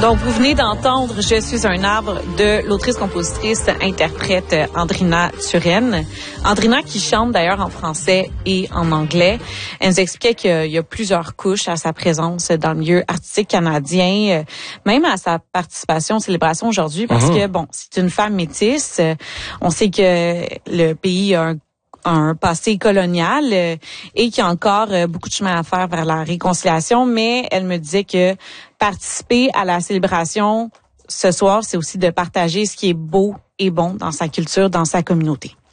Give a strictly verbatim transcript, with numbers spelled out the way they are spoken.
Donc, vous venez d'entendre « Je suis un arbre » de l'autrice-compositrice-interprète Andrina Turenne. Andrina qui chante d'ailleurs en français et en anglais. Elle nous expliquait qu'il y a plusieurs couches à sa présence dans le milieu artistique canadien, même à sa participation aux célébrations aujourd'hui, parce mmh. que, bon, c'est une femme métisse. On sait que le pays a un un passé colonial euh, et qu'il y a encore euh, beaucoup de chemin à faire vers la réconciliation, mais elle me disait que participer à la célébration ce soir, c'est aussi de partager ce qui est beau et bon dans sa culture, dans sa communauté.